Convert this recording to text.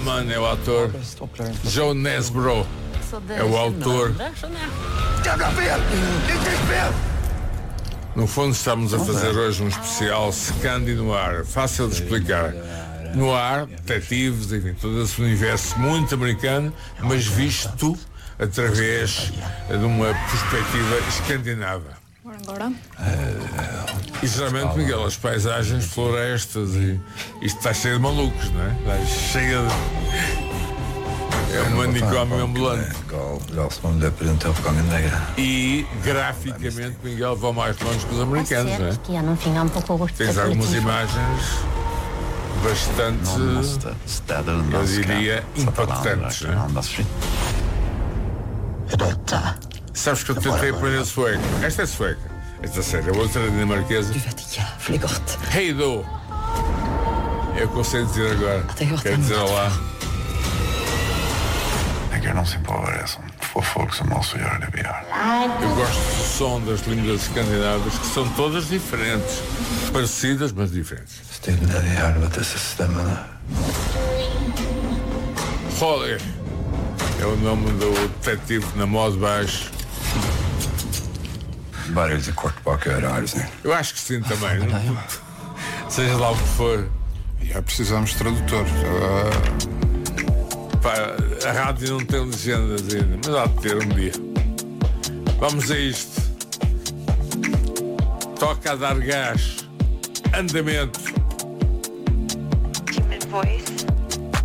Dalman é o ator. Joe Nesbro é o autor. No fundo estamos a fazer hoje um especial secando e noir. Fácil de explicar. Noir, detetives, enfim, todo esse universo muito americano, mas visto através de uma perspectiva escandinava. E geralmente, Miguel, as paisagens, florestas e isto está cheio de malucos, não é? Está cheio de... É um manicômio ambulante. E graficamente, Miguel, vão mais longe que os americanos, não é? Tens algumas imagens bastante, eu diria, impactantes, não é? Sabes que eu tentei aprender sueco. Esta é sueca. Esta série, a outra é dinamarquesa. Hej då! É o que eu sei dizer agora. Quer dizer olá. Tänker någonsin på vad det är som får folk som oss att göra det vi gör. Eu gosto do som das línguas escandinavas, que são todas diferentes. Parecidas, mas diferentes. Stilla i helvetes stämmorna. Holly é o nome do detetive na Modbás. Bara lite kort bak öra, är du snill. Eu acho que sim também. Seja lá o que for. Já precisamos de tradutor. Pá, a rádio não tem legendas ainda, mas há de ter um dia. Vamos a isto. Toca a dar gás. Andamento. Timid voice.